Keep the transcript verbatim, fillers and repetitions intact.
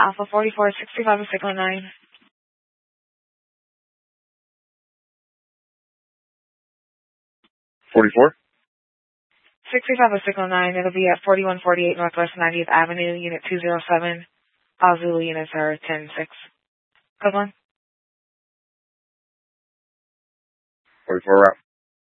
Alpha forty-four sixty-five of Signal nine. forty-four? sixty-five of Signal nine. It'll be at forty-one forty-eight Northwest ninetieth Avenue, Unit two oh seven. All Zulu units are ten six. Good one. forty-four route.